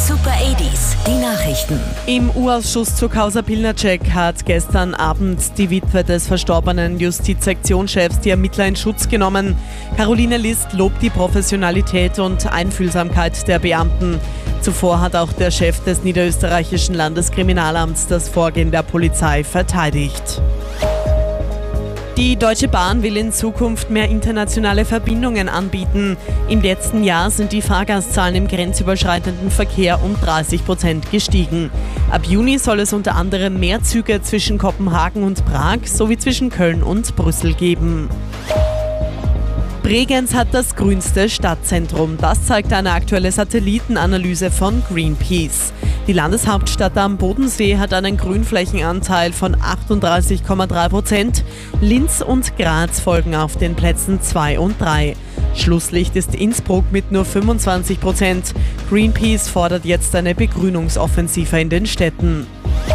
Super 80s, die Nachrichten. Im U-Ausschuss zur Causa Pilnacek hat gestern Abend die Witwe des verstorbenen Justizsektionschefs die Ermittler in Schutz genommen. Caroline List lobt die Professionalität und Einfühlsamkeit der Beamten. Zuvor hat auch der Chef des niederösterreichischen Landeskriminalamts das Vorgehen der Polizei verteidigt. Die Deutsche Bahn will in Zukunft mehr internationale Verbindungen anbieten. Im letzten Jahr sind die Fahrgastzahlen im grenzüberschreitenden Verkehr um 30% gestiegen. Ab Juni soll es unter anderem mehr Züge zwischen Kopenhagen und Prag sowie zwischen Köln und Brüssel geben. Bregenz hat das grünste Stadtzentrum. Das zeigt eine aktuelle Satellitenanalyse von Greenpeace. Die Landeshauptstadt am Bodensee hat einen Grünflächenanteil von 38,3%. Linz und Graz folgen auf den Plätzen 2 und 3. Schlusslicht ist Innsbruck mit nur 25%. Greenpeace fordert jetzt eine Begrünungsoffensive in den Städten.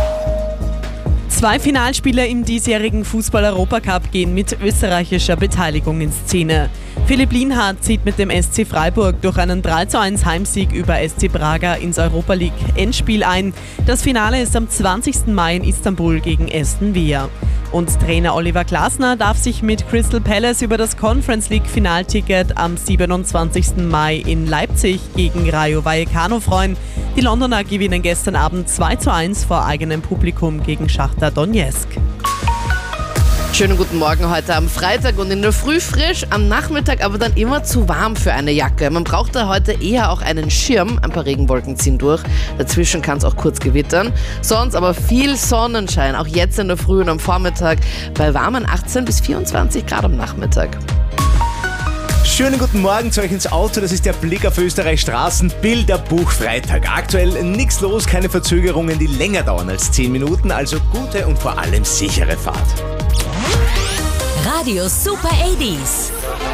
2 Finalspiele im diesjährigen Fußball-Europacup gehen mit österreichischer Beteiligung in Szene. Philipp Lienhardt zieht mit dem SC Freiburg durch einen 3:1 Heimsieg über SC Braga ins Europa League Endspiel ein. Das Finale ist am 20. Mai in Istanbul gegen Aston Villa. Und Trainer Oliver Glasner darf sich mit Crystal Palace über das Conference League Finalticket am 27. Mai in Leipzig gegen Rayo Vallecano freuen. Die Londoner gewinnen gestern Abend 2:1 vor eigenem Publikum gegen Schachtar Donetsk. Schönen guten Morgen heute am Freitag und in der Früh frisch, am Nachmittag aber dann immer zu warm für eine Jacke. Man braucht da heute eher auch einen Schirm, ein paar Regenwolken ziehen durch, dazwischen kann es auch kurz gewittern. Sonst aber viel Sonnenschein, auch jetzt in der Früh und am Vormittag bei warmen 18 bis 24 Grad am Nachmittag. Schönen guten Morgen zu euch ins Auto, das ist der Blick auf Österreichs Straßen, Bilderbuch Freitag. Aktuell nichts los, keine Verzögerungen, die länger dauern als 10 Minuten, also gute und vor allem sichere Fahrt. Radio Super 80s.